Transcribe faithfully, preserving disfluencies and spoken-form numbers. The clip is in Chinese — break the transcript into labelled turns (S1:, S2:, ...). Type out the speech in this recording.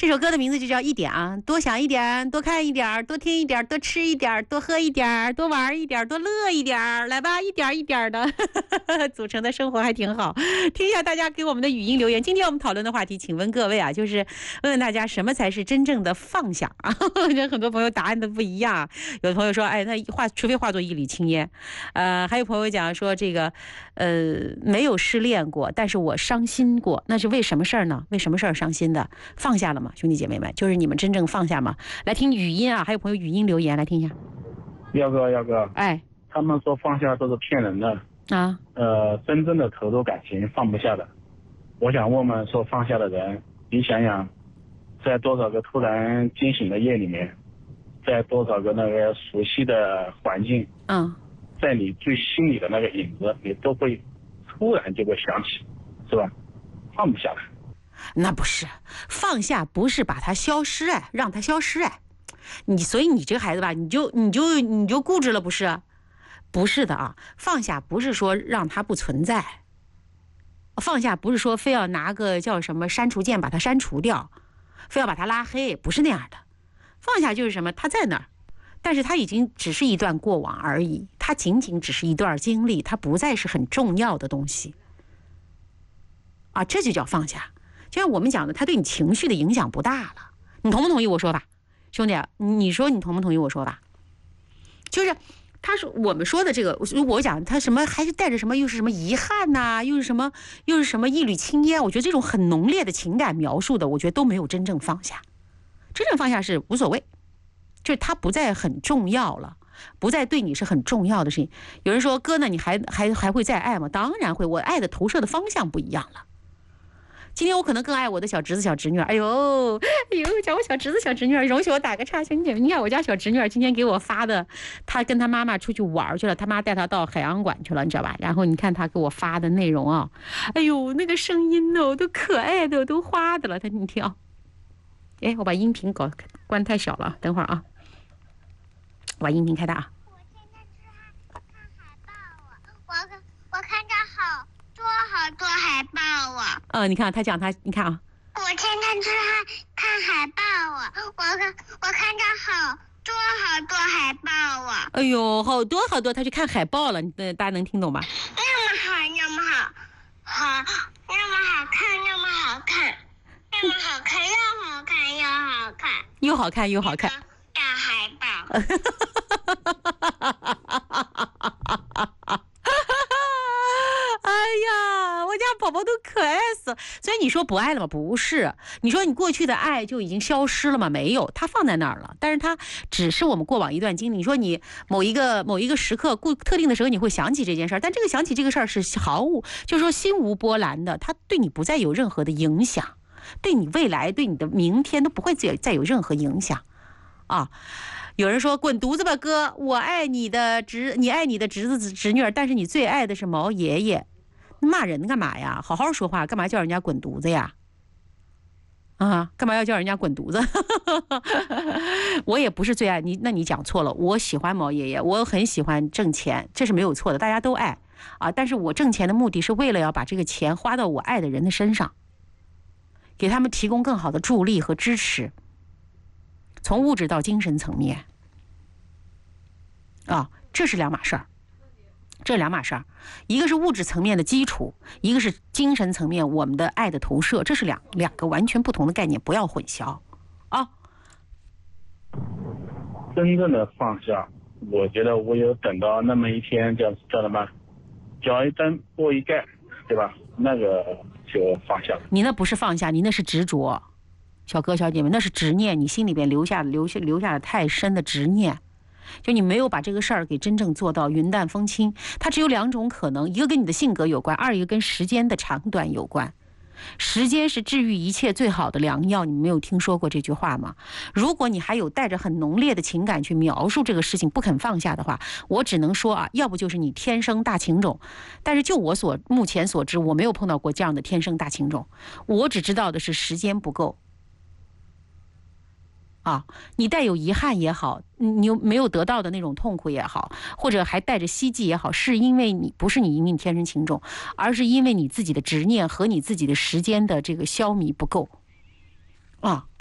S1: 这首歌的名字就叫一点啊，多想一点，多看一点，多听一点，多吃一点，多喝一点，多玩一点，多乐一点，来吧，一点一点的组成的生活还挺好。听一下大家给我们的语音留言。今天我们讨论的话题，请问各位啊，就是问问大家什么才是真正的放下啊？很多朋友答案都不一样，有的朋友说，哎，那化除非化作一缕青烟，呃，还有朋友讲说这个，呃，没有失恋过，但是我伤心过，那是为什么事儿呢？为什么事儿伤心的？放下了吗？兄弟姐妹们，就是你们真正放下吗？来听语音啊，还有朋友语音留言，来听一下。
S2: 耀哥，耀哥，
S1: 哎，
S2: 他们说放下都是骗人的
S1: 啊，
S2: 呃，真正的投入感情放不下的。我想问问说放下的人，你想想，在多少个突然惊醒的夜里面，在多少个那个熟悉的环境，
S1: 嗯，
S2: 在你最心里的那个影子，你都会突然就会想起，是吧？放不下来。
S1: 那不是放下，不是把它消失，哎，让它消失，哎，你所以你这个孩子吧，你就你就你就固执了，不是？不是的啊，放下不是说让它不存在，放下不是说非要拿个叫什么删除键把它删除掉，非要把它拉黑，不是那样的。放下就是什么，它在那儿，但是它已经只是一段过往而已，它仅仅只是一段经历，它不再是很重要的东西啊，这就叫放下。就像我们讲的，它对你情绪的影响不大了。你同不同意我说法？兄弟，你说你同不同意我说法？就是他说我们说的这个，我讲他什么还是带着什么，又是什么遗憾呐、啊，又是什么又是什么一缕青烟，我觉得这种很浓烈的情感描述的，我觉得都没有真正放下。真正放下是无所谓，就是它不再很重要了，不再对你是很重要的事情。有人说哥呢，你还还还会再爱吗？当然会，我爱的投射的方向不一样了。今天我可能更爱我的小侄子小侄女儿，哎呦哎呦，讲我小侄子小侄女儿，容许我打个岔，兄弟，你看我家小侄女儿今天给我发的，她跟她妈妈出去玩去了，她妈带她到海洋馆去了，你知道吧？然后你看她给我发的内容啊，哎呦，那个声音哦，都可爱的，都花的了，她你听啊，哎，我把音频搞关太小了，等会儿啊，我把音频开大啊。
S3: 我天天吃看海报啊，我我看着好。多好多海报啊！
S1: 呃，你看他讲他，你看啊，
S3: 我天天去看看海报啊，我看我看着好多好多海报啊！
S1: 哎呦，好多好多，他去看海报了，呃，大家能听懂吧？
S3: 那么好，那么好，好，那么好看，那么好看，那么好看，又好看又好看，
S1: 又好看又好看，
S3: 大海报。
S1: 哎呀，我家宝宝都可爱死了。所以你说不爱了吗？不是。你说你过去的爱就已经消失了吗？没有，它放在那儿了。但是它只是我们过往一段经历。你说你某一个某一个时刻，固特定的时候，你会想起这件事儿，但这个想起这个事儿是毫无，就是说心无波澜的，它对你不再有任何的影响，对你未来、对你的明天都不会再再有任何影响啊。有人说滚犊子吧哥，我爱你的侄，你爱你的侄子侄女儿，但是你最爱的是毛爷爷。骂人干嘛呀？好好说话，干嘛叫人家滚犊子呀？啊，干嘛要叫人家滚犊子？我也不是最爱你，那你讲错了。我喜欢毛爷爷，我很喜欢挣钱，这是没有错的，大家都爱啊。但是我挣钱的目的是为了要把这个钱花到我爱的人的身上，给他们提供更好的助力和支持，从物质到精神层面啊，这是两码事儿。这两码事儿，一个是物质层面的基础，一个是精神层面我们的爱的投射，这是两两个完全不同的概念，不要混淆啊。
S2: 真正的放下，我觉得我有等到那么一天叫叫什么，脚一蹬锅一盖，对吧？那个就放下了。
S1: 你那不是放下，你那是执着，小哥小姐们，那是执念，你心里边留下留下留下了太深的执念。就你没有把这个事儿给真正做到云淡风轻，它只有两种可能，一个跟你的性格有关，二一个跟时间的长短有关。时间是治愈一切最好的良药，你没有听说过这句话吗？如果你还有带着很浓烈的情感去描述这个事情不肯放下的话，我只能说啊，要不就是你天生大情种，但是就我所目前所知，我没有碰到过这样的天生大情种，我只知道的是时间不够。啊，你带有遗憾也好，你又没有得到的那种痛苦也好，或者还带着希冀也好，是因为你不是你因为你天生情种，而是因为你自己的执念和你自己的时间的这个消弭不够啊。